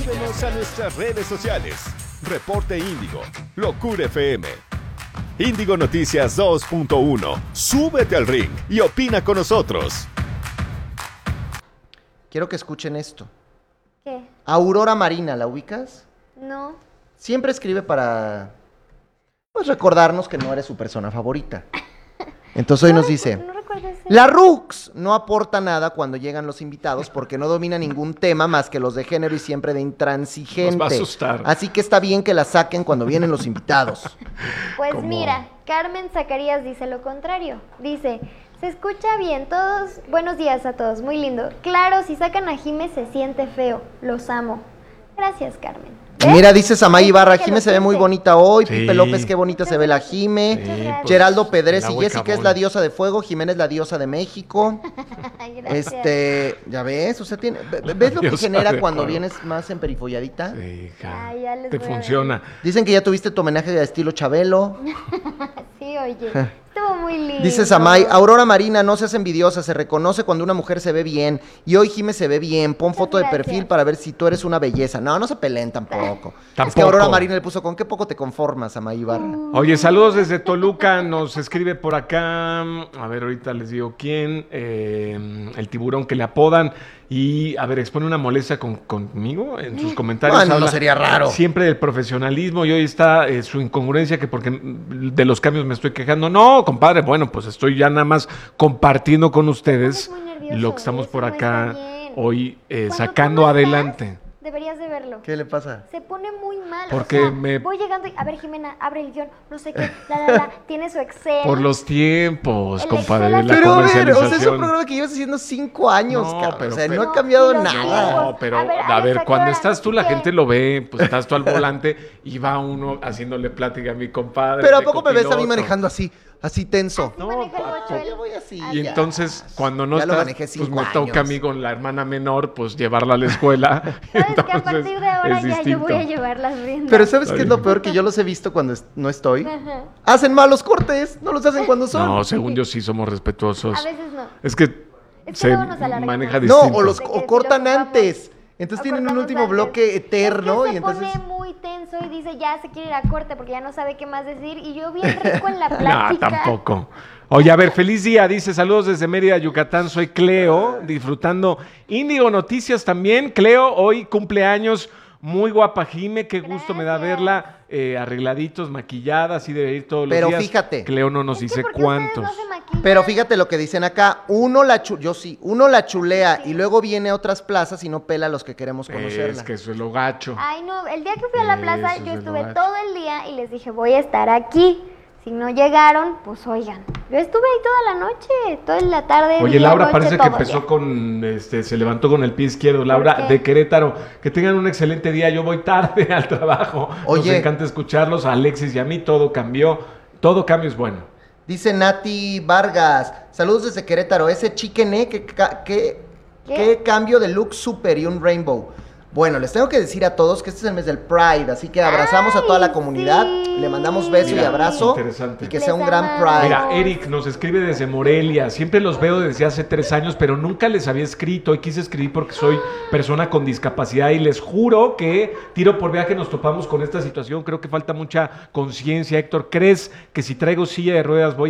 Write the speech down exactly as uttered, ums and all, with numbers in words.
Escríbenos a nuestras redes sociales. Reporte Índigo, Locura F M. Índigo Noticias dos punto uno. Súbete al ring y opina con nosotros. Quiero que escuchen esto. ¿Qué? Aurora Marina, ¿la ubicas? No. Siempre escribe para, pues, recordarnos que no eres su persona favorita. Entonces hoy No nos recu- dice, No recuerdo ese. la Rux no aporta nada cuando llegan los invitados porque no domina ningún tema más que los de género y siempre de intransigente. Nos va a asustar. Así que está bien que la saquen cuando vienen los invitados. Pues ¿Cómo? mira, Carmen Zacarías dice lo contrario. Dice, se escucha bien, todos, buenos días a todos, muy lindo. Claro, si sacan a Jime se siente feo, los amo. Gracias, Carmen. Y ¿Ves? mira, dice Samay Hay Ibarra, gente que Jime lo se ve muy siente. bonita hoy, Sí. Pipe López, qué bonita se ve la Jime, Muchas gracias. Geraldo Pedrés el y agua y Jessica es jabón. la diosa de fuego, Jimena es la diosa de México. Ay, gracias. Este, ya ves, o sea, tiene, ve- ¿ves lo que Diosa genera de cuando fuego. vienes más emperifolladita? Sí, hija. Ay, ya les Te voy a ver. funciona. Dicen que ya tuviste tu homenaje de estilo Chabelo. Sí, oye, estuvo muy lindo. Dice Samay, Aurora Marina, no seas envidiosa, se reconoce cuando una mujer se ve bien. Y hoy Jime se ve bien, pon Muchas foto de gracias. perfil para ver si tú eres una belleza. No, no se peleen tampoco. Es que Tampoco. Aurora Marina le puso, ¿con qué poco te conformas, Samay Ibarra? Oye, saludos desde Toluca, nos escribe por acá, a ver, ahorita les digo quién, eh, el tiburón que le apodan, y a ver, expone una molestia con, conmigo en sus comentarios. Bueno, no habla sería raro. Siempre del profesionalismo, y hoy está eh, su incongruencia, que porque de los cambios me estoy quejando. No, compadre, bueno, pues estoy ya nada más compartiendo con ustedes Te pones muy nervioso, lo que estamos eso por no acá está bien. hoy eh, Cuando sacando tú no estás, adelante. Deberías de verlo. ¿Qué le pasa? Se pone muy mal. Porque o sea, me- voy llegando y, a ver, Jimena, abre el guión, no sé qué, la, la, la, tiene su Excel. Por los tiempos, El compadre, Excel la así- Pero a ver, o sea, es un comercialización. programa que llevas haciendo cinco años, No, cabrón. pero- o sea, pero- no ha cambiado No, y los nada. tiempos. No, pero A ver, a Alex, ver, ¿a qué cuando hora? estás tú, la ¿Qué? gente lo ve, pues estás tú al volante y va uno haciéndole plática a mi compadre. Pero ¿a de poco me ves a mí copiloto. manejando así, así tenso? Así maneja el papo. bocho él. Yo voy así. Y ya. entonces, cuando no Ya lo estás, manejé pues cinco me toca a años. mí con la hermana menor, pues llevarla a la escuela. Sabes que a Entonces, partir de ahora es ya yo distinto. voy a llevar las riendas. Pero ¿sabes Está qué es bien. lo peor? Que yo los he visto cuando es- no estoy. Ajá. Hacen malos cortes, no los hacen cuando son. No, según yo sí somos respetuosos. A veces no. Es que Es que se luego nos alargamos. maneja No, distinto. o, los, De que o si cortan lo jugamos- antes. Entonces O tienen un cortamos último antes. bloque eterno Es que y entonces... se pone muy tenso y dice ya se quiere ir a corte porque ya no sabe qué más decir y yo bien rico en la No, plática. tampoco. Oye, a ver, feliz día, dice, saludos desde Mérida, Yucatán, soy Cleo, disfrutando Índigo Noticias también. Cleo, hoy cumpleaños, muy guapa Jime, qué gusto me da Gracias. verla, eh, arregladitos, maquillada, así debe ir todos los Pero días. fíjate. Cleo no nos Es que dice ¿por qué ustedes cuántos. no se maquillan? Pero fíjate lo que dicen acá, uno la chu- yo sí, uno la chulea y luego viene a otras plazas y no pela a los que queremos conocerla. Es que eso es lo gacho. Ay, no, el día que fui a la plaza Eso yo es lo estuve gacho. todo el día y les dije, voy a estar aquí. Si no llegaron, pues oigan. Yo estuve ahí toda la noche, toda la tarde. Oye, día, Laura noche, parece que todo el empezó día. con, este, se levantó con el pie izquierdo. Laura qué? de Querétaro, que tengan un excelente día. Yo voy tarde al trabajo. Oye. Nos encanta escucharlos. A Alexis y a mí todo cambió. Todo cambio es bueno. Dice Nati Vargas, saludos desde Querétaro, ese chiquené, ¿qué, ca- qué, ¿Qué? qué cambio de look super y un rainbow. Bueno, les tengo que decir a todos que este es el mes del Pride, así que abrazamos a toda la Ay, comunidad, sí. le mandamos beso y Mira, abrazo interesante. y que Les sea un gran amamos. Pride. Mira, Eric nos escribe desde Morelia. Siempre los veo desde hace tres años, pero nunca les había escrito. Hoy quise escribir porque soy persona con discapacidad y les juro que tiro por viaje nos topamos con esta situación. Creo que falta mucha conciencia. Héctor, ¿crees que si traigo silla de ruedas voy